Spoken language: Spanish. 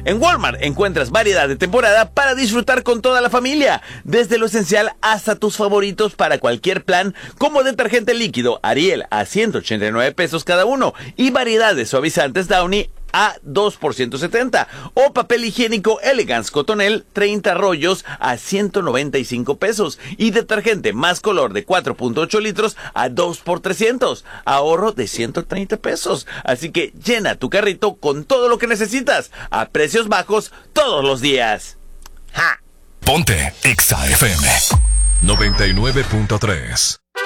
En Walmart encuentras variedad de temporada para disfrutar con toda la familia, desde lo esencial hasta tus favoritos para cualquier plan, como detergente líquido Ariel a 189 pesos cada uno y variedad de suavizantes Downy a 2 por 170, o papel higiénico Elegance Cotonel 30 rollos a 195 pesos y detergente Más Color de 4.8 litros a 2 por 300, ahorro de 130 pesos. Así que llena tu carrito con todo lo que necesitas a precios bajos todos los días. ¡Ja! Ponte Exa FM 99.3.